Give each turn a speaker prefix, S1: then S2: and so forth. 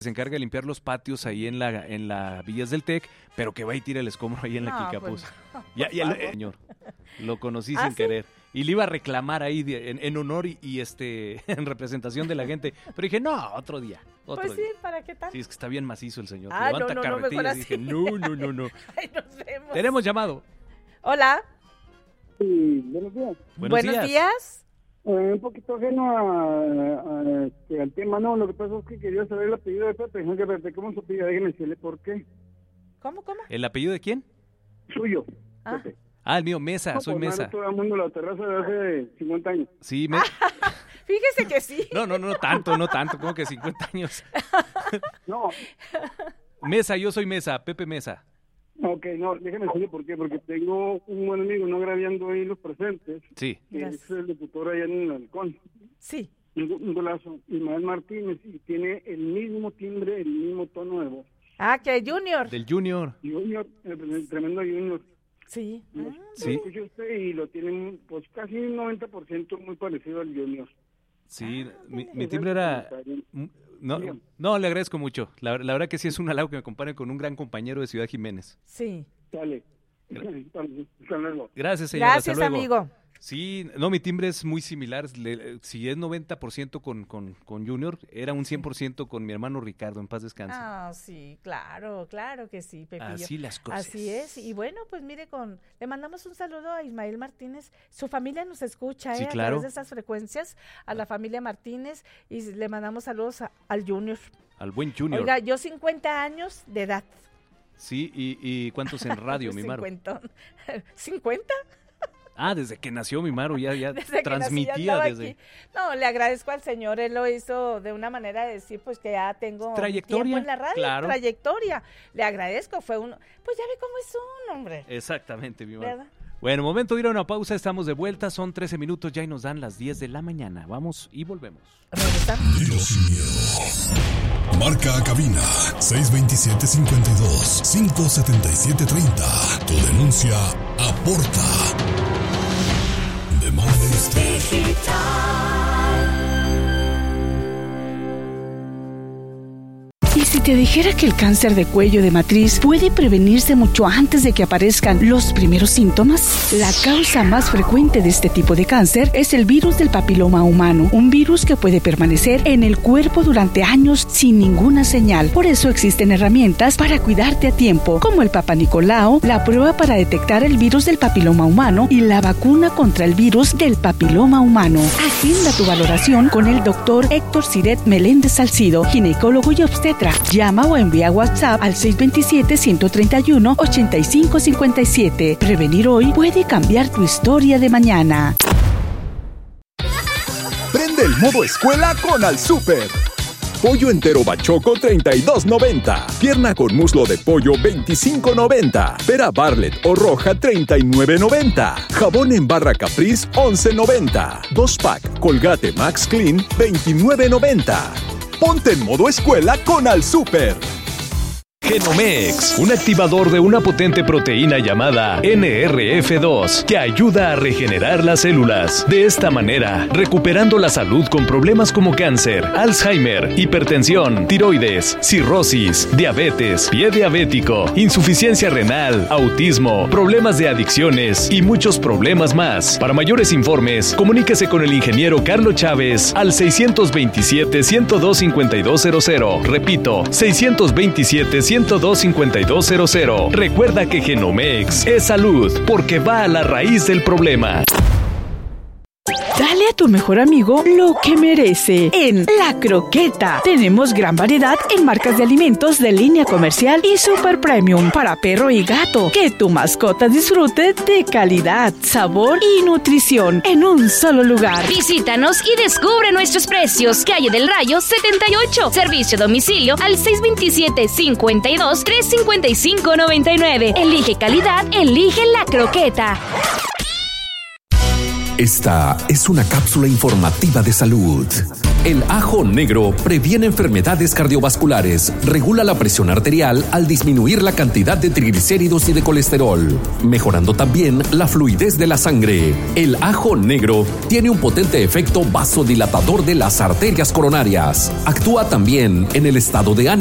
S1: se encarga de limpiar los patios ahí en la Villas del Tec, pero que va y tira el escombro ahí en la Quicapús. Pues, señor, lo conocí sin querer. Y le iba a reclamar ahí en honor y en representación de la gente. Pero dije, no, otro día.
S2: Pues sí, ¿para qué tal?
S1: Sí, es que está bien macizo el señor. Levanta carretillas. Y dije, no.
S2: Ay, nos vemos.
S1: Tenemos llamado.
S2: Hola.
S3: Sí, buenos días.
S2: Buenos días.
S3: Un poquito ajeno al tema, no, lo que pasa es que quería saber el apellido de Pepe. ¿Cómo se apellida? Déjeme decirle por qué.
S2: ¿Cómo?
S1: ¿El apellido de quién?
S3: Suyo, Pepe.
S1: El mío, Mesa, soy Mesa.
S3: Todo el mundo la terraza de hace 50 años.
S1: Sí,
S2: fíjese que sí.
S1: No tanto, como que 50 años.
S3: No.
S1: Mesa, yo soy Mesa, Pepe Mesa.
S3: Ok, no, déjeme decirle por qué, porque tengo un buen amigo, no agraviando ahí los presentes.
S1: Sí.
S3: Que es el locutor allá en el Halcón.
S2: Sí.
S3: Un golazo, Ismael Martínez, y tiene el mismo timbre, el mismo tono de voz.
S2: Que Junior.
S1: Del Junior.
S3: Junior, el tremendo Junior.
S2: Sí.
S3: Sí. Escucha usted y lo tienen pues casi un 90% muy parecido al Junior.
S1: Sí, mi timbre era... No, le agradezco mucho. La verdad que sí es un halago que me comparen con un gran compañero de Ciudad Jiménez.
S2: Sí.
S3: Dale. Hasta luego.
S1: Gracias, señor.
S2: Gracias, amigo.
S1: Sí, no, mi timbre es muy similar. Si es 90% con Junior, era un 100% con mi hermano Ricardo, en paz descanse.
S2: Sí, claro que sí, Pepillo.
S1: Así las cosas.
S2: Así es, y bueno, pues mire, le mandamos un saludo a Ismael Martínez. Su familia nos escucha,
S1: sí,
S2: a
S1: claro.
S2: través de estas frecuencias, a la familia Martínez, y le mandamos saludos al Junior.
S1: Al buen Junior.
S2: Oiga, yo 50 años de edad.
S1: Sí, ¿y cuántos en radio, mi Maro?
S2: ¿50?
S1: Desde que nació mi Maro ya transmitía desde...
S2: No, le agradezco al señor, él lo hizo de una manera de decir, pues que ya tengo tiempo en la radio,
S1: claro.
S2: Trayectoria. Le agradezco, pues ya ve cómo es un hombre.
S1: Exactamente, mi Maro.
S2: ¿Verdad?
S1: Bueno, momento de ir a una pausa, estamos de vuelta, son 13 minutos ya y nos dan las 10 de la mañana. Vamos y volvemos.
S2: Regresamos.
S4: Dilo sin miedo. Marca a cabina 627-52-577-30. Tu denuncia aporta.
S5: ¿Y si te dijera que el cáncer de cuello de matriz puede prevenirse mucho antes de que aparezcan los primeros síntomas? La causa más frecuente de este tipo de cáncer es el virus del papiloma humano, un virus que puede permanecer en el cuerpo durante años sin ninguna señal. Por eso existen herramientas para cuidarte a tiempo, como el Papa Nicolau, la prueba para detectar el virus del papiloma humano y la vacuna contra el virus del papiloma humano. Agenda tu valoración con el doctor Héctor Siret Meléndez Salcido, ginecólogo y obstetra. Llama o envía WhatsApp al 627-131-8557. Prevenir hoy puede cambiar tu historia de mañana.
S6: Prende el modo escuela con Al Súper. Pollo entero bachoco $32.90. Pierna con muslo de pollo $25.90. Pera Bartlett o roja $39.90. Jabón en barra Caprice $11.90. 2-pack Colgate Max Clean $29.90. Ponte en modo escuela con Al Súper.
S7: Genomex, un activador de una potente proteína llamada NRF2 que ayuda a regenerar las células. De esta manera, recuperando la salud con problemas como cáncer, Alzheimer, hipertensión, tiroides, cirrosis, diabetes, pie diabético, insuficiencia renal, autismo, problemas de adicciones y muchos problemas más. Para mayores informes, comuníquese con el ingeniero Carlos Chávez al 627-102-5200. Repito, 627-102-5200. Recuerda que Genomex es salud porque va a la raíz del problema.
S5: Dale a tu mejor amigo lo que merece en La Croqueta. Tenemos gran variedad en marcas de alimentos de línea comercial y super premium para perro y gato. Que tu mascota disfrute de calidad, sabor y nutrición en un solo lugar.
S8: Visítanos y descubre nuestros precios. Calle del Rayo 78. Servicio a domicilio al 627-52-355-99. Elige calidad, elige La Croqueta.
S9: Esta es una cápsula informativa de salud. El ajo negro previene enfermedades cardiovasculares, regula la presión arterial al disminuir la cantidad de triglicéridos y de colesterol, mejorando también la fluidez de la sangre. El ajo negro tiene un potente efecto vasodilatador de las arterias coronarias. Actúa también en el estado de ánimo